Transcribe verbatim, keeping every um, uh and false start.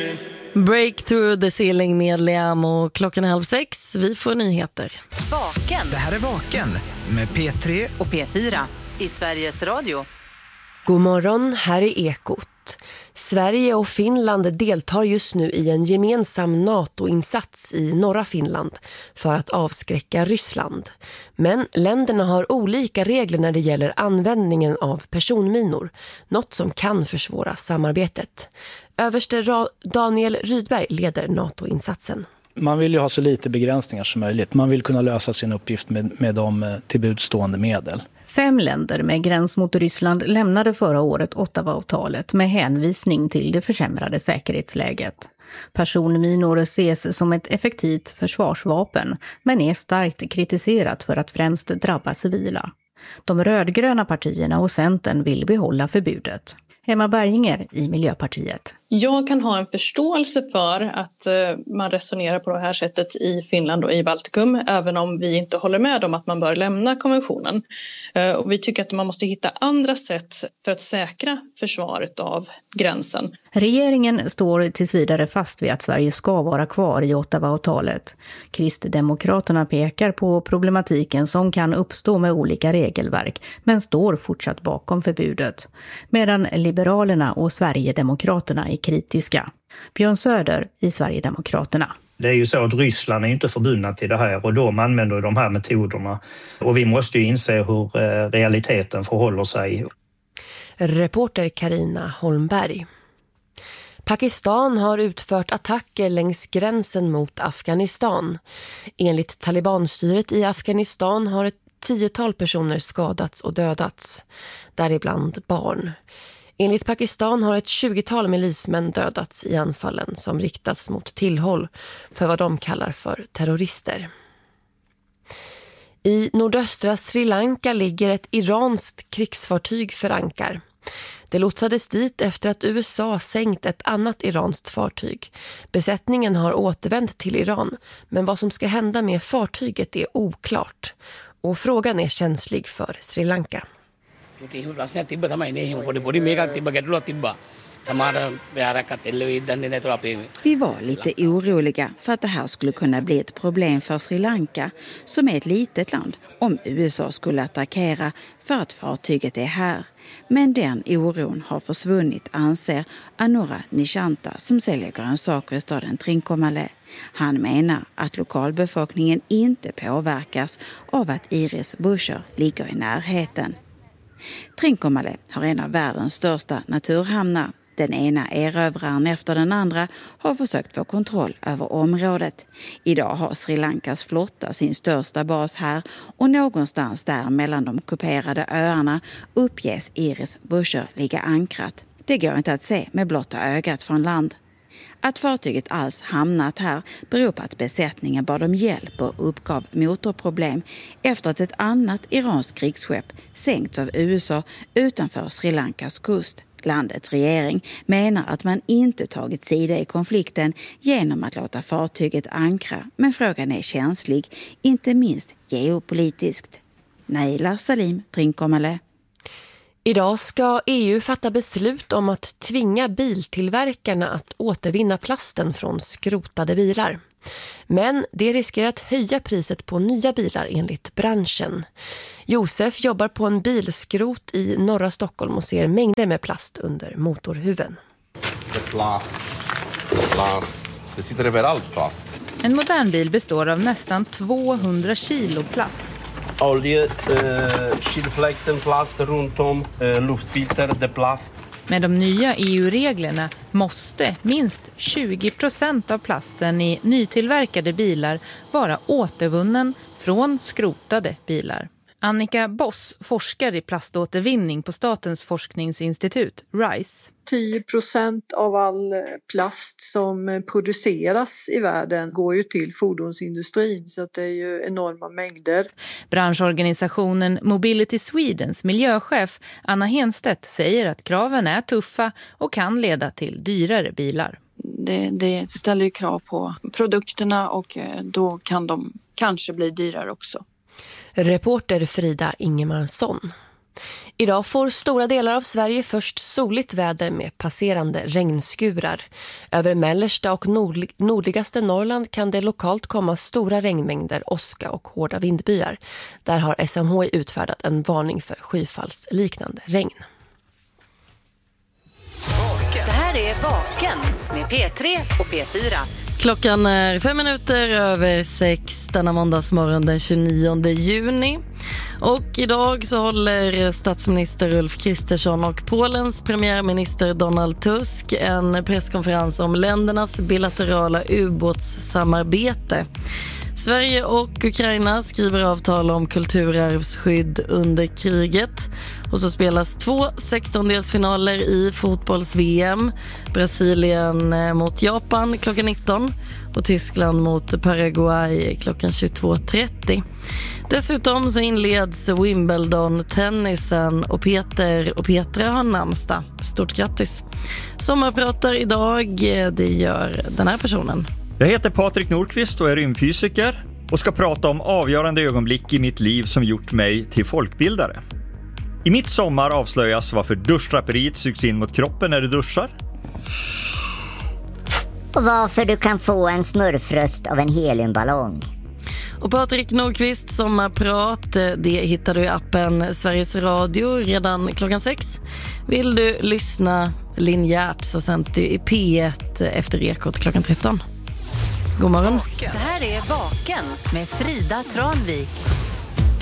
Breakthrough the ceiling med Liam och klockan är halv sex. Vi får nyheter. Vaken. Det här är Vaken med P tre och P fyra i Sveriges Radio. God morgon, här är Ekot. Sverige och Finland deltar just nu i en gemensam NATO-insats i norra Finland för att avskräcka Ryssland. Men länderna har olika regler när det gäller användningen av personminor, något som kan försvåra samarbetet. Överste Daniel Rydberg leder NATO-insatsen. Man vill ju ha så lite begränsningar som möjligt. Man vill kunna lösa sin uppgift med, med de tillbudstående medel. Fem länder med gräns mot Ryssland lämnade förra året Ottawa-avtalet med hänvisning till det försämrade säkerhetsläget. Personminor ses som ett effektivt försvarsvapen men är starkt kritiserat för att främst drabba civila. De rödgröna partierna och Centern vill behålla förbudet. Emma Berginger i Miljöpartiet. Jag kan ha en förståelse för att man resonerar på det här sättet i Finland och i Baltikum, även om vi inte håller med om att man bör lämna konventionen. Och vi tycker att man måste hitta andra sätt för att säkra försvaret av gränsen. Regeringen står tills vidare fast vid att Sverige ska vara kvar i Ottawa-avtalet. Kristdemokraterna pekar på problematiken som kan uppstå med olika regelverk, men står fortsatt bakom förbudet. Medan Liberalerna och Sverigedemokraterna är kritiska. Björn Söder i Sverigedemokraterna. Det är ju så att Ryssland är inte förbundna till det här och de använder de här metoderna. Och vi måste ju inse hur realiteten förhåller sig. Reporter Carina Holmberg. Pakistan har utfört attacker längs gränsen mot Afghanistan. Enligt Talibanstyret i Afghanistan har ett tiotal personer skadats och dödats, däribland barn. Enligt Pakistan har ett tjugotal milismän dödats i anfallen som riktats mot tillhåll för vad de kallar för terrorister. I nordöstra Sri Lanka ligger ett iranskt krigsfartyg för ankar. Det lotsades dit efter att U S A sänkt ett annat iranskt fartyg. Besättningen har återvänt till Iran, men vad som ska hända med fartyget är oklart. Och frågan är känslig för Sri Lanka. Vi var lite oroliga för att det här skulle kunna bli ett problem för Sri Lanka, som är ett litet land, om U S A skulle attackera för att fartyget är här. Men den oron har försvunnit, anser Anura Nishanta som säljer grönsaker i staden Trincomalee. Han menar att lokalbefolkningen inte påverkas av att Iris Busher ligger i närheten. Trincomalee har en av världens största naturhamnar. Den ena erövraren efter den andra har försökt få kontroll över området. Idag har Sri Lankas flotta sin största bas här och någonstans där mellan de kuperade öarna uppges Iris Busher ligga ankrat. Det går inte att se med blotta ögat från land. Att fartyget alls hamnat här beror på att besättningen bad om hjälp och uppgav motorproblem efter att ett annat iranskt krigsskepp sänkts av U S A utanför Sri Lankas kust. Landets regering menar att man inte tagit sida i konflikten genom att låta fartyget ankra, men frågan är känslig, inte minst geopolitiskt. Naila Salim, Trincomalee. Idag ska E U fatta beslut om att tvinga biltillverkarna att återvinna plasten från skrotade bilar. Men det riskerar att höja priset på nya bilar enligt branschen. Josef jobbar på en bilskrot i norra Stockholm och ser mängder med plast under motorhuven. Det är plast, det är plast, det sitter överallt plast. En modern bil består av nästan tvåhundra kilo plast. Olje, eh, kylfläkten, plast runt om, eh, luftfilter, det är plast. Med de nya E U-reglerna måste minst tjugo procent av plasten i nytillverkade bilar vara återvunnen från skrotade bilar. Annika Boss forskar i plaståtervinning på Statens forskningsinstitut, RISE. tio procent av all plast som produceras i världen går ju till fordonsindustrin, så att det är ju enorma mängder. Branschorganisationen Mobility Swedens miljöchef Anna Henstedt säger att kraven är tuffa och kan leda till dyrare bilar. Det, det ställer ju krav på produkterna och då kan de kanske bli dyrare också. Reporter Frida Ingemarsson. Idag får stora delar av Sverige först soligt väder med passerande regnskurar. Över mellersta och nordlig- nordligaste Norrland kan det lokalt komma stora regnmängder, åska och hårda vindbyar. Där har S M H I utfärdat en varning för skyfallsliknande regn. Det här är Vaken med P tre och P fyra. Klockan är fem minuter över sex denna måndagsmorgon den tjugonionde juni. Och idag så håller statsminister Ulf Kristersson och Polens premiärminister Donald Tusk en presskonferens om ländernas bilaterala ubåtssamarbete. Sverige och Ukraina skriver avtal om kulturarvsskydd under kriget. Och så spelas två sextondelsfinaler i fotbolls-V M. Brasilien mot Japan klockan nitton och Tyskland mot Paraguay klockan tjugotvå trettio. Dessutom så inleds Wimbledon-tennisen och Peter och Petra har namnsdag. Stort grattis. Sommarpratar idag, det gör den här personen. Jag heter Patrik Nordqvist och är rymdfysiker och ska prata om avgörande ögonblick i mitt liv som gjort mig till folkbildare. I mitt sommar avslöjas varför duschdraperiet sugs in mot kroppen när du duschar. Och varför du kan få en smurfröst av en heliumballong. Och Patrik Nordqvist sommarprat, det hittar du i appen Sveriges Radio redan klockan sex. Vill du lyssna linjärt så sänds det i P ett efter Ekot klockan tretton. God morgon. Det här är Vaken med Frida Tranvik.